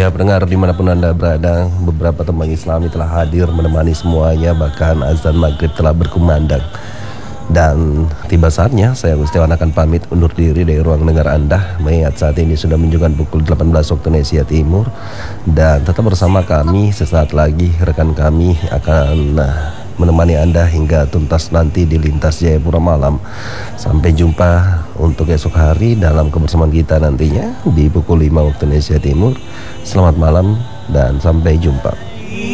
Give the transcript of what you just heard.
Ya, pendengar dimanapun Anda berada, beberapa teman Islami telah hadir menemani semuanya, bahkan azan maghrib telah berkumandang. Dan tiba saatnya saya Gustiwan akan pamit undur diri dari ruang dengar Anda. Mengingat saat ini sudah menunjukkan pukul 18 waktu Indonesia Timur. Dan tetap bersama kami, sesaat lagi rekan kami akan menemani Anda hingga tuntas nanti di Lintas Jayapura Malam. Sampai jumpa untuk esok hari dalam kebersamaan kita nantinya di pukul 5 waktu Indonesia Timur. Selamat malam dan sampai jumpa.